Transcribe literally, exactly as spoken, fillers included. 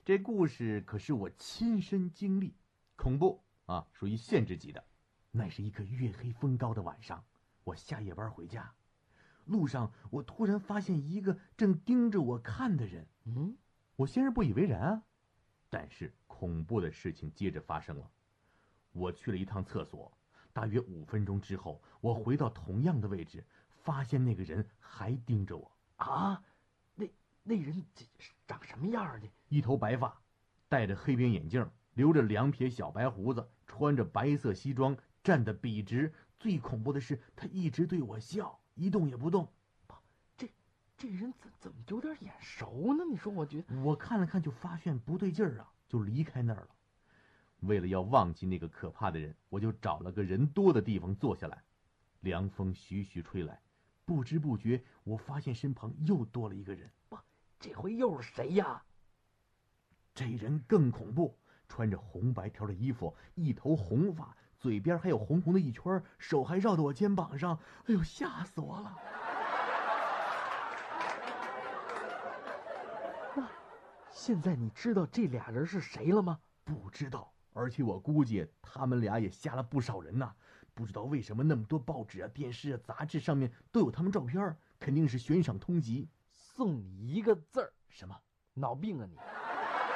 这故事可是我亲身经历，恐怖啊，属于限制级的。那是一个月黑风高的晚上，我下夜班回家，路上我突然发现一个正盯着我看的人。 嗯， 我先是不以为然啊，但是恐怖的事情接着发生了。我去了一趟厕所，大约五分钟之后，我回到同样的位置，发现那个人还盯着我。 啊，那那人这长什么样的？ 一头白发，戴着黑边眼镜，留着两撇小白胡子，穿着白色西装，站得笔直。最恐怖的是，他一直对我笑，一动也不动。 这这人怎怎么有点眼熟呢？你说，我觉得我看了看，就发现不对劲儿啊，就离开那儿了。为了要忘记那个可怕的人，我就找了个人多的地方坐下来。凉风徐徐吹来，不知不觉我发现身旁又多了一个人。 哇，这回又是谁呀？ 这人更恐怖，穿着红白条的衣服，一头红发，嘴边还有红红的一圈，手还绕到我肩膀上。哎呦，吓死我了！ 那现在你知道这俩人是谁了吗？ 不知道，而且我估计他们俩也吓了不少人呐。不知道为什么那么多报纸啊、电视啊、杂志上面都有他们照片，肯定是悬赏通缉。 送你一个字儿， 什么？ 脑病啊你！